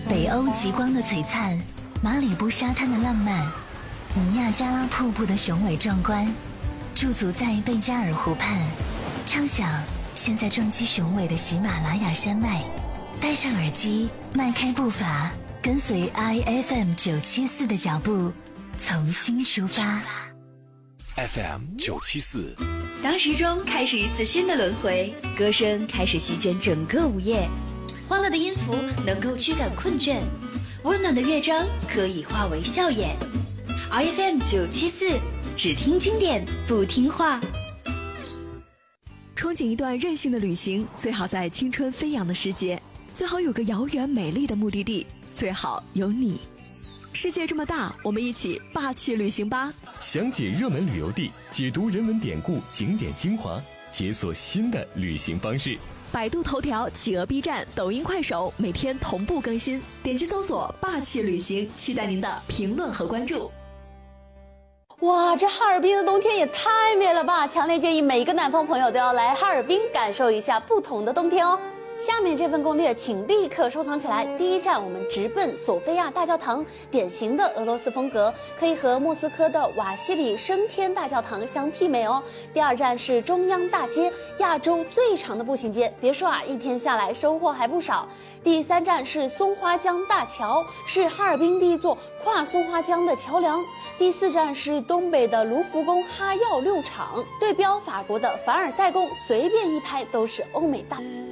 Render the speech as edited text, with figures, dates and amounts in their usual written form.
北欧极光的璀璨，马里布沙滩的浪漫，尼亚加拉瀑布的雄伟壮观，驻足在贝加尔湖畔，畅想现在撞击雄伟的喜马拉雅山脉。戴上耳机，迈开步伐，跟随 IFM974的脚步，从新出发。 FM974， 当时钟开始一次新的轮回，歌声开始席卷整个午夜，欢乐的音符能够驱赶困倦，温暖的乐章可以化为笑颜。IFM974，只听经典不听话。 憧憬一段任性的旅行，最好在青春飞扬的时节，最好有个遥远美丽的目的地，最好有你。世界这么大，我们一起霸气旅行吧！ 详解热门旅游地，解读人文典故、景点精华，解锁新的旅行方式。 百度头条、企鹅 B 站、抖音、快手每天同步更新，点击搜索“霸气旅行”，期待您的评论和关注。 哇，这哈尔滨的冬天也太美了吧！强烈建议每一个南方朋友都要来哈尔滨感受一下不同的冬天哦。下面这份攻略请立刻收藏起来。第一站，我们直奔索菲亚大教堂，典型的俄罗斯风格，可以和莫斯科的瓦西里升天大教堂相媲美哦。第二站是中央大街，亚洲最长的步行街，别说啊，一天下来收获还不少。第三站是松花江大桥，是哈尔滨第一座跨松花江的桥梁。第四站是东北的卢浮宫哈药六厂，对标法国的凡尔赛宫，随便一拍都是欧美大。